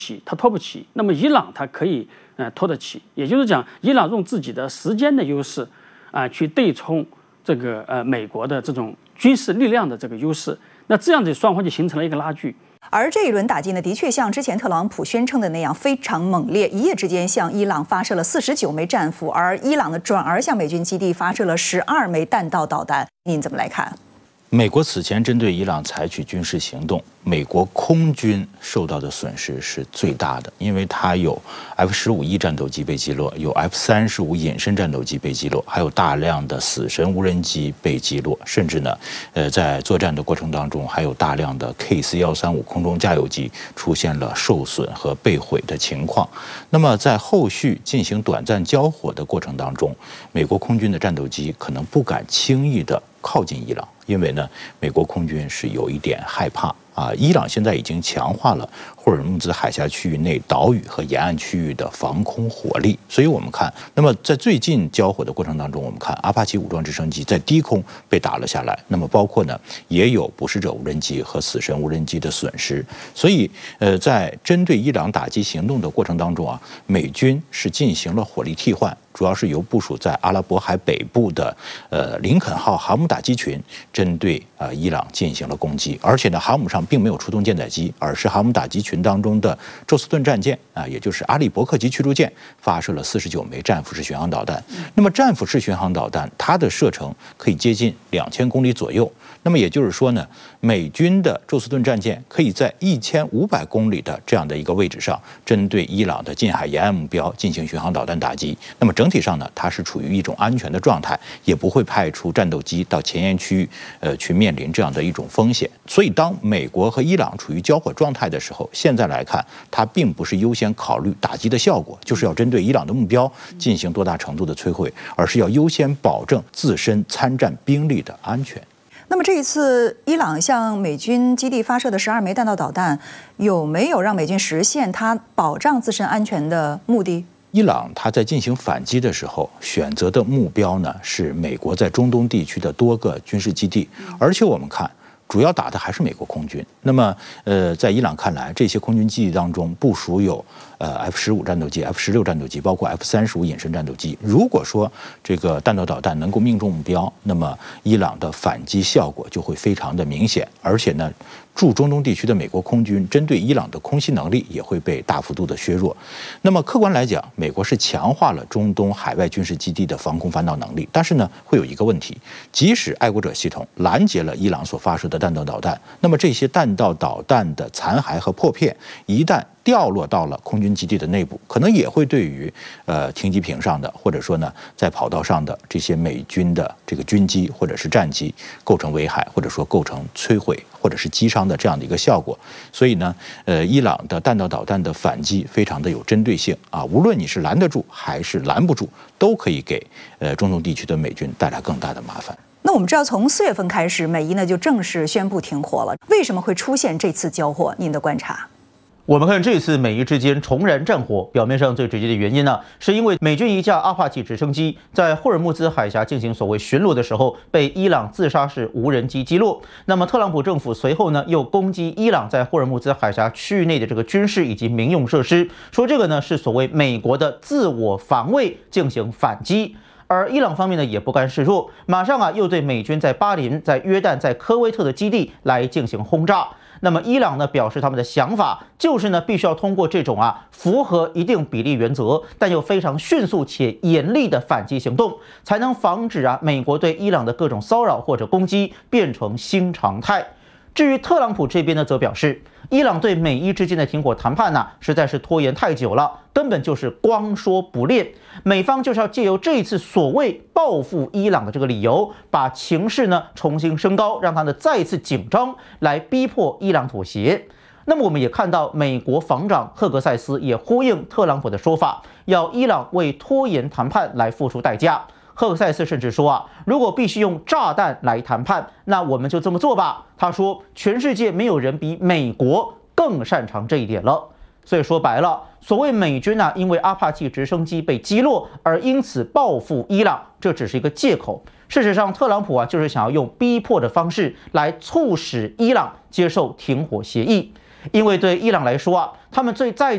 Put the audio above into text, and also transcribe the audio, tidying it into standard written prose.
它拖不起，那么伊朗它可以拖得起。也就是讲，伊朗用自己的时间的优势去对冲这个美国的这种军事力量的这个优势，那这样子双方就形成了一个拉锯。 而这一轮打击呢，的确像之前特朗普宣称的那样非常猛烈，一夜之间向伊朗发射了49枚战斧，而伊朗呢转而向美军基地发射了12枚弹道导弹。您怎么来看？ 美国此前针对伊朗采取军事行动，美国空军受到的损失是最大的，因为它有 F-15E 战斗机被击落，有 F-35隐身战斗机被击落，还有大量的死神无人机被击落，甚至呢，在作战的过程当中，还有大量的 KC-135空中加油机出现了受损和被毁的情况。那么在后续进行短暂交火的过程当中，美国空军的战斗机可能不敢轻易的靠近伊朗，因为呢，美国空军是有一点害怕啊。伊朗现在已经强化了霍尔木兹海峡区域内岛屿和沿岸区域的防空火力，所以我们看，那么在最近交火的过程当中，我们看阿帕奇武装直升机在低空被打了下来，那么包括呢也有捕食者无人机和死神无人机的损失，所以在针对伊朗打击行动的过程当中啊，美军是进行了火力替换。主要是由部署在阿拉伯海北部的林肯号航母打击群针对伊朗进行了攻击，而且呢，航母上并没有出动舰载机，而是航母打击群当中的宙斯盾战舰也就是阿利伯克级驱逐舰发射了49枚战斧式巡航导弹。那么战斧式巡航导弹它的射程可以接近2000公里左右，那么也就是说呢，美军的宙斯盾战舰可以在1500公里的这样的一个位置上，针对伊朗的近海沿岸目标进行巡航导弹打击。那么整体上呢，它是处于一种安全的状态，也不会派出战斗机到前沿区域去面临这样的一种风险。所以当美国和伊朗处于交火状态的时候，现在来看，它并不是优先考虑打击的效果，就是要针对伊朗的目标进行多大程度的摧毁，而是要优先保证自身参战兵力的安全。 那么这一次伊朗向美军基地发射的12枚弹道导弹，有没有让美军实现它保障自身安全的目的？ 伊朗它在进行反击的时候，选择的目标呢是美国在中东地区的多个军事基地，而且我们看，主要打的还是美国空军。那么，在伊朗看来，这些空军基地当中部署有F-15战斗机、F-16战斗机，包括 F-35隐身战斗机。如果说这个弹道导弹能够命中目标，那么伊朗的反击效果就会非常的明显，而且呢，驻中东地区的美国空军针对伊朗的空袭能力也会被大幅度的削弱。那么客观来讲，美国是强化了中东海外军事基地的防空反导能力，但是呢，会有一个问题，即使爱国者系统拦截了伊朗所发射的弹道导弹，那么这些弹道导弹的残骸和破片一旦掉落到了空军基地的内部，可能也会对于停机坪上的，或者说呢在跑道上的这些美军的这个军机或者是战机构成危害，或者说构成摧毁或者是击伤的这样的一个效果。所以呢，伊朗的弹道导弹的反击非常的有针对性啊，无论你是拦得住还是拦不住，都可以给中东地区的美军带来更大的麻烦。 那我们知道，从4月份开始，美伊呢就正式宣布停火了。为什么会出现这次交火？您的观察？ 我们看这次美伊之间重燃战火，表面上最直接的原因呢，是因为美军一架阿帕奇直升机在霍尔木兹海峡进行所谓巡逻的时候，被伊朗自杀式无人机击落。那么特朗普政府随后呢，又攻击伊朗在霍尔木兹海峡区域内的这个军事以及民用设施，说这个呢是所谓美国的自我防卫进行反击。而伊朗方面呢也不甘示弱，马上又对美军在巴林、在约旦、在科威特的基地来进行轰炸。那么伊朗呢表示他们的想法就是呢，必须要通过这种符合一定比例原则，但又非常迅速且严厉的反击行动，才能防止美国对伊朗的各种骚扰或者攻击变成新常态。至于特朗普这边呢，则表示，伊朗对美伊之间的停火谈判实在是拖延太久了，根本就是光说不练。美方就是要借由这一次所谓报复伊朗的这个理由，把情势呢重新升高，让它呢再一次紧张，来逼迫伊朗妥协。那么我们也看到，美国防长赫格塞斯也呼应特朗普的说法，要伊朗为拖延谈判来付出代价。赫克塞斯甚至说如果必须用炸弹来谈判，那我们就这么做吧。他说，全世界没有人比美国更擅长这一点了。所以说白了，所谓美军因为阿帕奇直升机被击落而因此报复伊朗，这只是一个借口。事实上，特朗普就是想要用逼迫的方式来促使伊朗接受停火协议，因为对伊朗来说他们最在